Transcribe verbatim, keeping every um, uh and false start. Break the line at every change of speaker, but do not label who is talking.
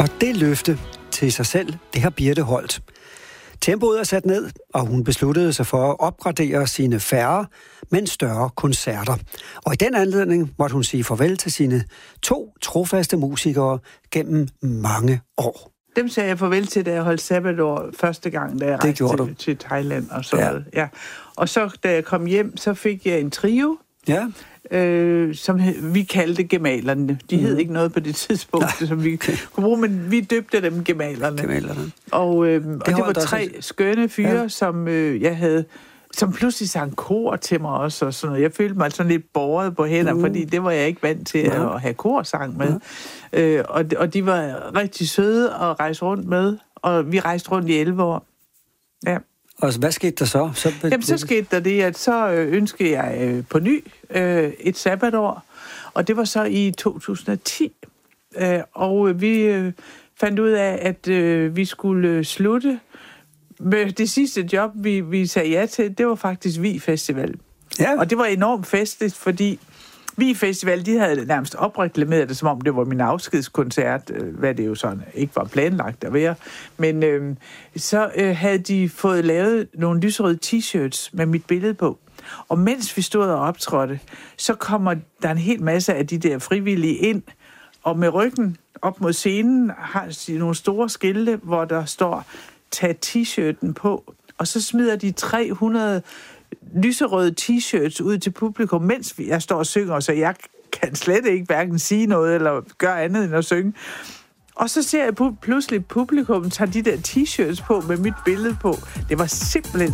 Og det løfte til sig selv, det har Birthe holdt. Tempoet er sat ned, og hun besluttede sig for at opgradere sine færre, men større koncerter. Og i den anledning måtte hun sige farvel til sine to trofaste musikere gennem mange år.
Dem sagde jeg farvel til, da jeg holdt sabbatår første gang, da jeg rejste til, til Thailand og sådan ja. noget. Ja. Og så, da jeg kom hjem, så fik jeg en trio,
ja.
øh, som vi kaldte gemalerne. De hed mm. ikke noget på det tidspunkt, Nej. som vi kunne bruge, men vi døbte dem gemalerne.
gemalerne.
Og, øh, og det, det var tre også skønne fyre, ja. som øh, jeg havde... som pludselig sang kor til mig også, og sådan noget. Jeg følte mig sådan lidt båret på hænder, mm. fordi det var jeg ikke vant til ja. at have korsang med. Ja. Øh, og, og de var rigtig søde at rejse rundt med, og vi rejste rundt i elleve år. Ja.
Og hvad skete der så? så
Jamen, så skete der det, at så ønskede jeg på ny øh, et sabbatår, og det var så i to tusind og ti. Øh, og vi øh, fandt ud af, at øh, vi skulle slutte med det sidste job, vi, vi sagde ja til, det var faktisk Vi Festival. Ja. Og det var enormt festligt, fordi Vi Festival, de havde nærmest opreklameret det, som om det var min afskedskoncert, hvad det jo sådan ikke var planlagt at være. Men øh, så øh, havde de fået lavet nogle lyserøde t-shirts med mit billede på. Og mens vi stod og optrådte, så kommer der en hel masse af de der frivillige ind, og med ryggen op mod scenen har de nogle store skilte, hvor der står tag t-shirten på, og så smider de tre hundrede lyserøde t-shirts ud til publikum, mens jeg står og synger, så jeg kan slet ikke hverken sige noget eller gøre andet end at synge. Og så ser jeg pludselig publikum tager de der t-shirts på med mit billede på. Det var simpelthen